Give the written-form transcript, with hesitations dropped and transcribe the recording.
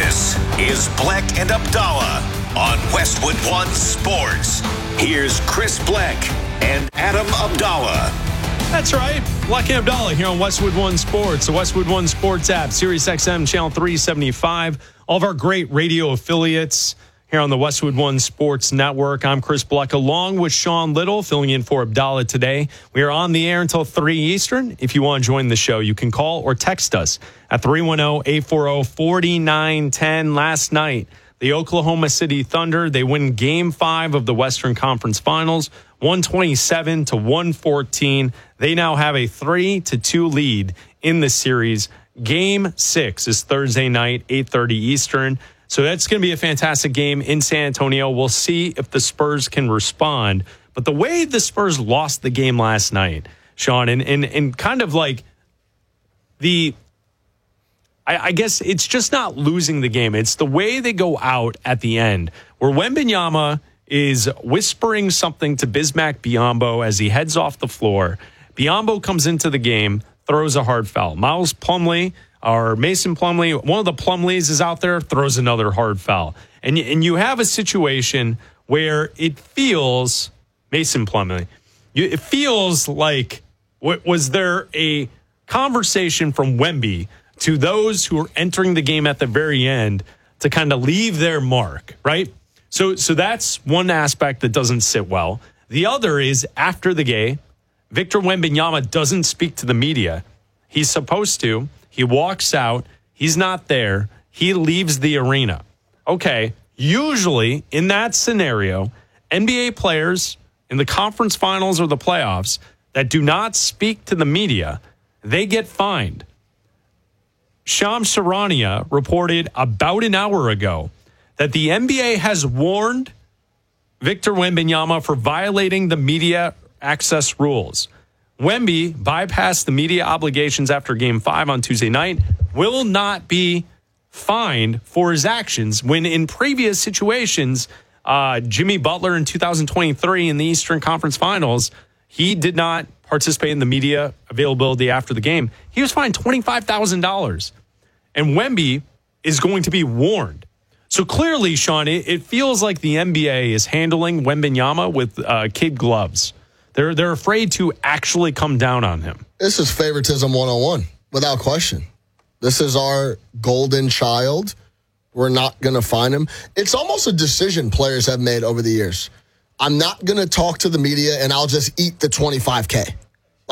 This is Bleck and Abdallah on Westwood One Sports. Here's Chris Bleck and Adam Abdallah. That's right. Bleck and Abdallah here on Westwood One Sports, the Westwood One Sports app, Sirius XM, channel 375. All of our great radio affiliates here on the Westwood One Sports Network. I'm Chris Bleck, along with Sean Little, filling in for Abdallah today. We are on the air until 3 Eastern. If you want to join the show, you can call or text us at 310-840-4910. Last night, the Oklahoma City Thunder, they win Game 5 of the Western Conference Finals, 127-114. They now have a 3-2 lead in the series. Game 6 is Thursday night, 8:30 Eastern. So that's going to be a fantastic game in San Antonio. We'll see if the Spurs can respond. But the way the Spurs lost the game last night, Sean, and kind of like I guess it's just not losing the game. It's the way they go out at the end, where Wembanyama is whispering something to Bismack Biyombo as he heads off the floor. Biyombo comes into the game, throws a hard foul. Miles Plumlee, or Mason Plumlee, one of the Plumlees is out there, throws another hard foul. And you have a situation where it feels, Mason Plumlee, it feels like, was there a conversation from Wemby to those who are entering the game at the very end to kind of leave their mark, right? So that's one aspect that doesn't sit well. The other is after the game, Victor Wembanyama doesn't speak to the media. He's supposed to. He walks out. He's not there. He leaves the arena. Okay, usually in that scenario, NBA players in the conference finals or the playoffs that do not speak to the media, they get fined. Shams Charania reported about an hour ago that the NBA has warned Victor Wembanyama for violating the media access rules. Wemby bypassed the media obligations after Game 5 on Tuesday night, will not be fined for his actions when in previous situations, Jimmy Butler in 2023 in the Eastern Conference Finals, he did not participate in the media availability after the game. He was fined $25,000. And Wemby is going to be warned. So clearly, Sean, it feels like the NBA is handling Wembanyama with kid gloves. They're afraid to actually come down on him. This is favoritism 101, without question. This is our golden child. We're not going to find him. It's almost a decision players have made over the years. I'm not going to talk to the media, and I'll just eat the $25K.